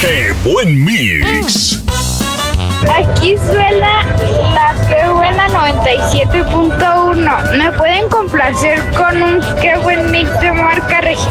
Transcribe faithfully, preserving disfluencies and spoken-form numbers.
¡Qué buen mix! Aquí suena la Qué Buena noventa y siete punto uno. ¿Me pueden complacer con un Qué Buen Mix de marca registrada?